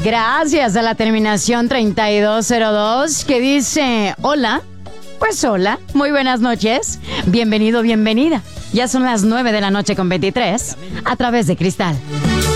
Gracias a la terminación 3202 que dice, hola, pues hola, muy buenas noches, bienvenido, bienvenida. Ya son las 9 de la noche con 23 a través de Cristal.